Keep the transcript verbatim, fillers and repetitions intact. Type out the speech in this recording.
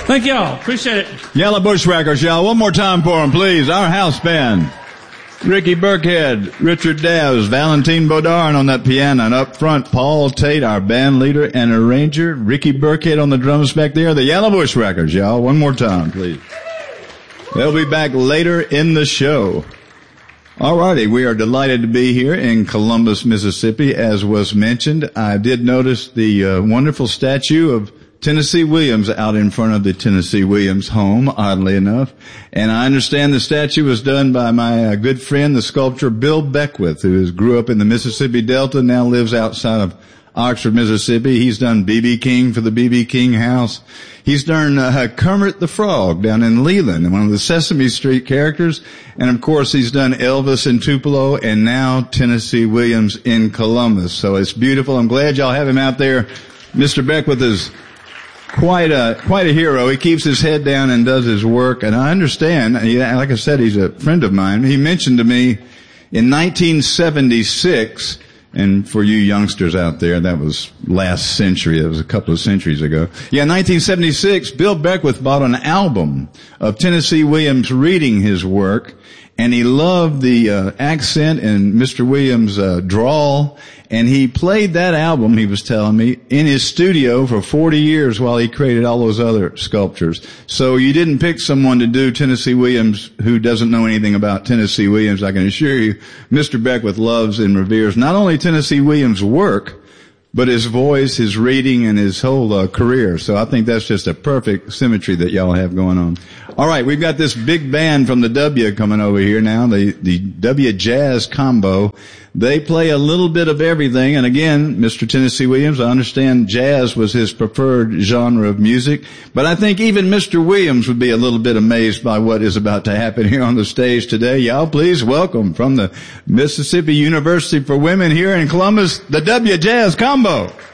Thank y'all. Appreciate it. Yellow Bushwhackers, y'all. One more time for them, please. Our house band. Ricky Burkhead, Richard Daz, Valentine Bodard on that piano, and up front, Paul Tate, our band leader and arranger. Ricky Burkhead on the drums back there. The Yellow Bushwhackers, y'all. One more time, please. They'll be back later in the show. Alrighty, we are delighted to be here in Columbus, Mississippi, as was mentioned. I did notice the uh, wonderful statue of Tennessee Williams out in front of the Tennessee Williams home, oddly enough. And I understand the statue was done by my uh, good friend, the sculptor Bill Beckwith, who is, grew up in the Mississippi Delta, now lives outside of Oxford, Mississippi. He's done B B King for the B B King House. He's done uh, Kermit the Frog down in Leland, one of the Sesame Street characters. And of course, he's done Elvis in Tupelo and now Tennessee Williams in Columbus. So it's beautiful. I'm glad y'all have him out there. Mister Beckwith is quite a, quite a hero. He keeps his head down and does his work. And I understand, like I said, he's a friend of mine. He mentioned to me in nineteen seventy-six, and for you youngsters out there, that was last century. That was a couple of centuries ago. Yeah, nineteen seventy-six, Bill Beckwith bought an album of Tennessee Williams reading his work, and he loved the uh, accent and Mister Williams' uh, drawl, and he played that album, he was telling me, in his studio for forty years while he created all those other sculptures. So you didn't pick someone to do Tennessee Williams who doesn't know anything about Tennessee Williams. I can assure you, Mister Beckwith loves and reveres not only Tennessee Williams' work, but his voice, his reading, and his whole uh, career. So I think that's just a perfect symmetry that y'all have going on. All right, we've got this big band from the W coming over here now, the, the W Jazz Combo. They play a little bit of everything, and again, Mister Tennessee Williams, I understand jazz was his preferred genre of music, but I think even Mister Williams would be a little bit amazed by what is about to happen here on the stage today. Y'all please welcome from the Mississippi University for Women here in Columbus, the W Jazz Combo.